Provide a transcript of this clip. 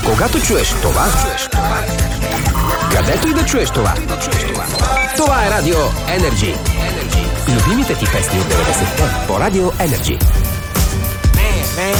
Когато чуеш това, където и да чуеш това, това е Радио Energy. Любимите ти песни от 90-те по Радио Energy.